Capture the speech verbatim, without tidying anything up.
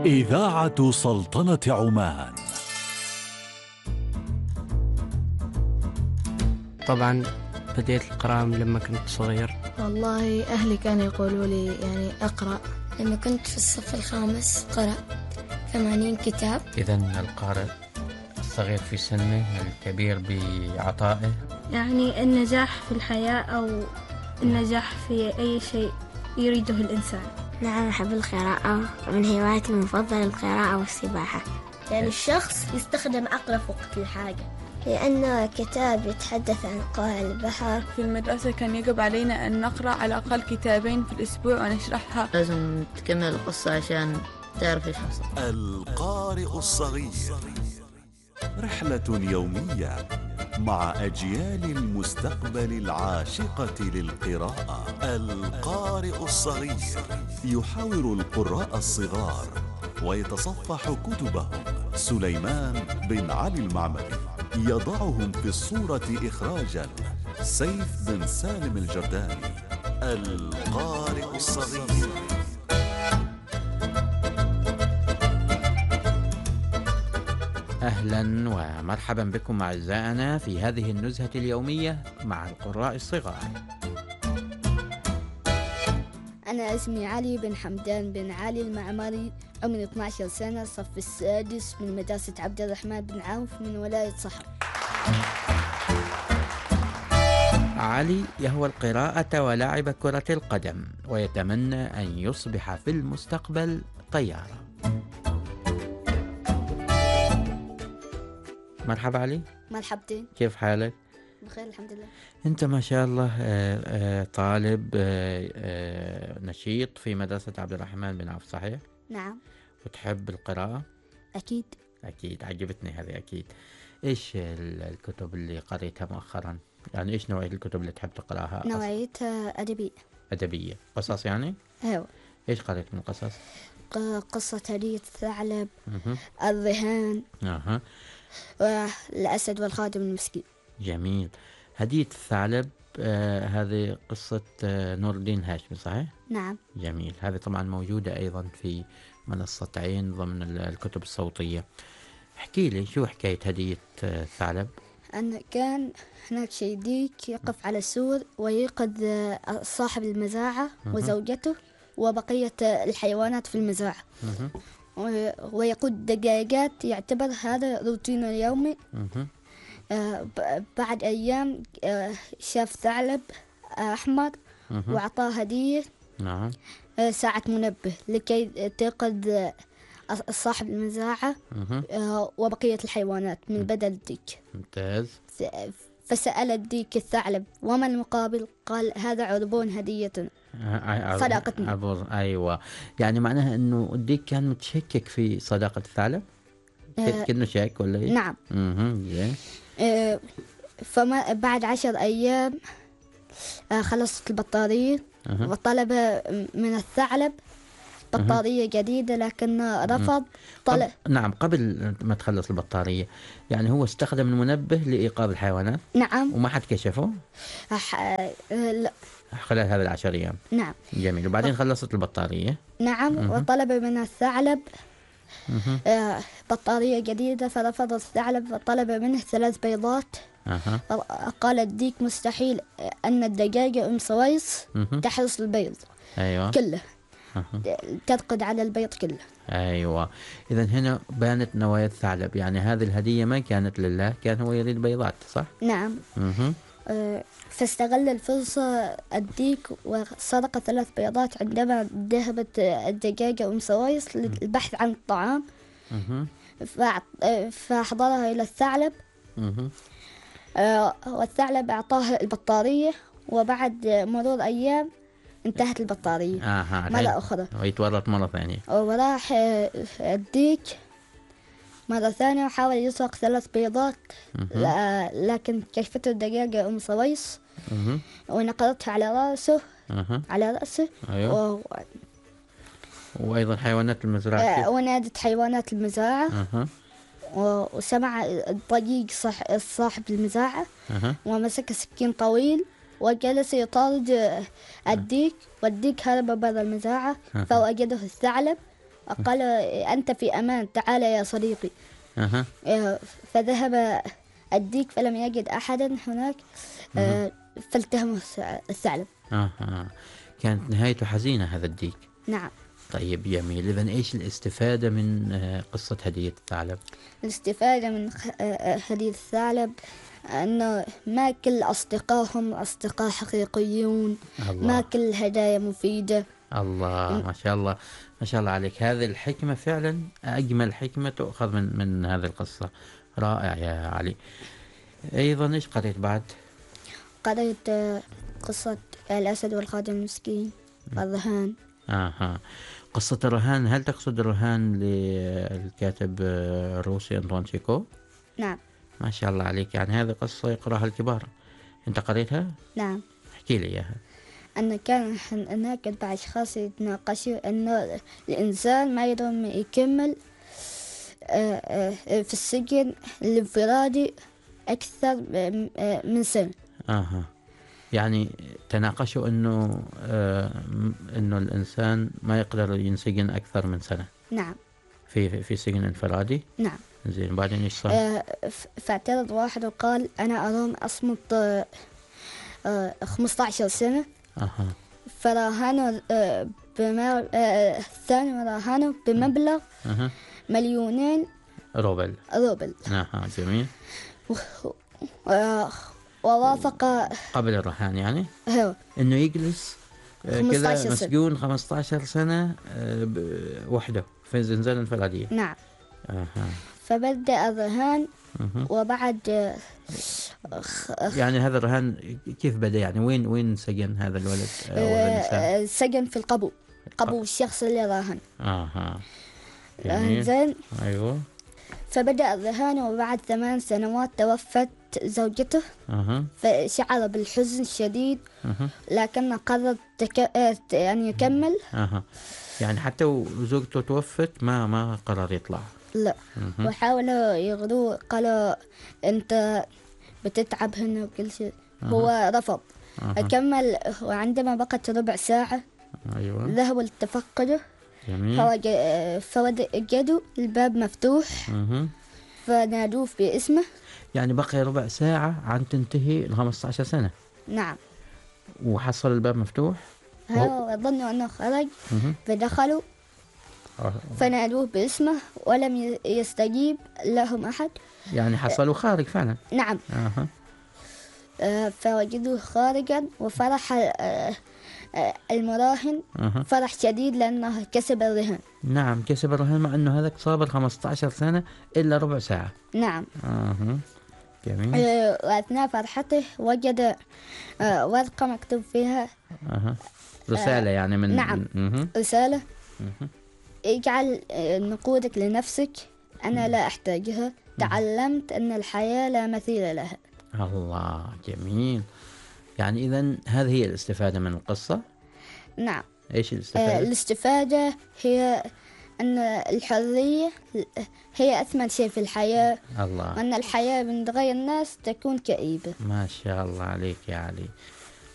إذاعة سلطنة عمان. طبعا بديت القراءة لما كنت صغير. والله أهلي كانوا يقولوا لي يعني أقرأ. لما كنت في الصف الخامس قرأت ثمانين كتاب. إذن القارئ الصغير في سنه، الكبير بعطائه. يعني النجاح في الحياة أو النجاح في أي شيء يريده الإنسان. نعم، أحب القراءة، من هواياتي المفضلة القراءة والسباحة. يعني الشخص يستخدم عقله في وقت الحاجة، لأنه كتاب يتحدث عن قاع البحر. في المدرسة كان يجب علينا أن نقرأ على الأقل كتابين في الأسبوع ونشرحها. لازم تكمل القصة عشان تعرف إيش حصل. القارئ الصغير، رحلة يومية مع أجيال المستقبل العاشقة للقراءة. القارئ الصغير يحاور القراء الصغار ويتصفح كتبهم. سليمان بن علي المعمري يضعهم في الصورة إخراجا. سيف بن سالم الجرداني. القارئ الصغير. أهلا ومرحبا بكم أعزائنا في هذه النزهة اليومية مع القراء الصغار. أنا اسمي علي بن حمدان بن علي المعمري، عمري اثنتي عشرة سنة، صف السادس من مدرسة عبد الرحمن بن عوف من ولاية صحر. علي يهوى القراءة ولعب كرة القدم ويتمنى أن يصبح في المستقبل طيارة. مرحبا علي. مرحبتين. كيف حالك؟ بخير الحمد لله. أنت ما شاء الله طالب نشيط في مدرسة عبد الرحمن بن عوف، صحيح؟ نعم. وتحب القراءة؟ أكيد. أكيد، عجبتني هذه أكيد. إيش الكتب اللي قريتها مؤخرا؟ يعني إيش نوعية الكتب اللي تحب تقرأها؟ نوعيتها أدبية. أدبية، قصص يعني؟ أيوة. إيش قريت من قصص؟ قصة هدية الثعلب، الرهان، أها، والأسد والخادم المسكين. جميل. هدية الثعلب آه هذه قصة آه نور الدين هاشمي، صحيح؟ نعم. جميل. هذه طبعا موجودة أيضا في منصة عين ضمن الكتب الصوتية. احكي لي شو حكاية هدية آه الثعلب؟ أن كان هناك شيديك يقف على السور ويقظ آه صاحب المزاعة وزوجته وبقية آه الحيوانات في المزاعة، ويقود دقائقات، يعتبر هذا روتينه اليومي. آه بعد أيام آه شاف ثعلب آه أحمر وأعطاه هدية. نعم. آه ساعة منبه لكي تيقظ آه صاحب المزاعة آه وبقية الحيوانات من بدل الديك. ممتاز. فسأل الديك الثعلب وما المقابل؟ قال هذا عربون هديتنا، صداقتنا. عبر. أيوة، يعني معناها أنه الديك كان متشكك في صداقة الثعلب. آه كأنه شاك ولا إيه؟ نعم. اها. آه فما بعد عشر أيام آه خلصت البطارية أه. وطلب من الثعلب بطارية أه. جديدة، لكن رفض. طلب. قب... نعم، قبل ما تخلص البطارية يعني هو استخدم المنبه لإيقاظ الحيوانات. نعم. وما حد كشفه؟ أح... آه لا. خلال هذه العشر أيام. نعم. جميل. وبعدين خلصت البطارية. نعم. أه. وطلب من الثعلب آه بطارية جديدة، فرفض الثعلب وطلب منه ثلاث بيضات. أه. قال الديك مستحيل أن الدجاجة أم سويس أه. تحرس البيض. أيوة. كله أه. ترقد على البيض كله. أيوة. إذن هنا بانت نوايا الثعلب، يعني هذه الهدية ما كانت لله، كان هو يريد بيضات، صح؟ نعم. أه. آه فاستغل الفرصة الديك وسرق ثلاث بيضات عندما ذهبت الدجاجة أم سويس للبحث عن الطعام. فأحضرها إلى الثعلب. آه والثعلب أعطاه البطارية، وبعد مرور أيام انتهت البطارية آه مرة أخرى، ويتورط مرة ثانية. وراح الديك مرة ثانية وحاول يسرق ثلاث بيضات، لكن كشفته الدجاجة أم سويس ونقرتها على رأسه. أه. على رأسه. أيوة. و... وأيضا حيوانات المزرعة. آه ونادت حيوانات المزرعة. أه. وسمع الضجيج صح... صاحب المزرعة. أه. ومسك سكين طويل وجلس يطارد الديك، والديك هرب برا المزرعة. أه. فوجده الثعلب قال أنت في أمان، تعال يا صديقي. أها. فذهب الديك فلم يجد أحدا هناك، أه فالتهمه الثعلب. أها. كانت نهايته حزينة هذا الديك. نعم. طيب جميل. إذن إيش الاستفادة من قصة هدية الثعلب؟ الاستفادة من هدية الثعلب أنه ما كل أصدقائهم أصدقاء حقيقيون. الله. ما كل الهدايا مفيدة. الله، ما شاء الله ما شاء الله عليك. هذه الحكمة فعلا أجمل حكمة تؤخذ من من هذه القصة. رائع يا علي. أيضا إيش قريت بعد؟ قريت قصة الأسد والخادم المسكين والرهان. آها. قصة الرهان، هل تقصد الرهان للكاتب الروسي أنطوان تشيكوف؟ نعم. ما شاء الله عليك، يعني هذه قصة يقرأها الكبار. أنت قريتها؟ نعم. احكي لي إياها. أن كان هناك بعض أشخاص يتناقشوا أن الإنسان ما يقدر يكمل في السجن الانفرادي أكثر من سنة. آها. يعني تناقشوا إنه آه إنه الإنسان ما يقدر ينسجن أكثر من سنة. نعم. في في سجن انفرادي. نعم. زين، بعدين إيش صار؟ آه فاعترض واحد وقال أنا أرام أصمت آه آه خمسة عشر سنة. أها. فراهنوا آه بما آه الثاني راهنوا بمبلغ أها. مليونين روبل. روبل. أها جميل. آه ووافق قبل الرهان يعني هو إنه يجلس كذا مسجون خمسة عشر سنة وحده في زنزانة انفرادية. نعم. أها. فبدأ الرهان. أه. وبعد يعني هذا الرهان كيف بدأ؟ يعني وين وين سجن هذا الولد أو أه سجن في القبو، قبو الشخص اللي راهن. اها. زين. ايوه. فبدأ الرهان وبعد ثمان سنوات توفت زوجته. أه. فشعر بالحزن الشديد. أه. لكنه قرر تك... يعني يكمل. أه. يعني حتى وزوجته توفت ما ما قرر يطلع. لا. أه. وحاولوا يغروه، قالوا انت بتتعب هنا وكل شيء. أه. هو رفض. أه. كمل. وعندما بقت ربع ساعة أيوة. ذهبوا لتفقده. جميل. فوجدوا الباب مفتوح. أه. فنادوه باسمه. يعني بقي ربع ساعة عن تنتهي ال خمسة عشر سنة. نعم. وحصل الباب مفتوح. هو ظنوا أنه خرج. أه. فدخلوا. أه. فنادوه باسمه ولم يستجيب لهم أحد. يعني حصلوا خارج فعلا. نعم. أه. آه فوجدوه خارجا وفرح آه آه المراهن. أه. فرح شديد لأنه كسب الرهان. نعم كسب الرهان، مع أنه هذاك صابر خمسة عشر سنة إلا ربع ساعة. نعم. أه. جميل. آه وأثناء فرحته وجد آه ورقة مكتوب فيها أه. رسالة. آه يعني من. نعم. أه. رسالة. أه. اجعل نقودك لنفسك، أنا لا أحتاجها، تعلمت أن الحياة لا مثيل لها. الله جميل. يعني إذن هذه هي الاستفادة من القصة؟ نعم. إيش الاستفادة؟ آه الاستفادة هي أن الحرية هي أثمن شيء في الحياة. الله. وأن الحياة من غير الناس تكون كئيبة. ما شاء الله عليك يا علي.